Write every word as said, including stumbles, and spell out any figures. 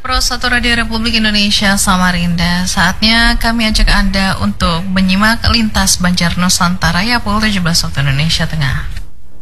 Pro satu Radio Republik Indonesia Samarinda. Saatnya kami ajak Anda untuk menyimak lintas Banjar Nusantara ya pukul tujuh belas waktu Indonesia Tengah.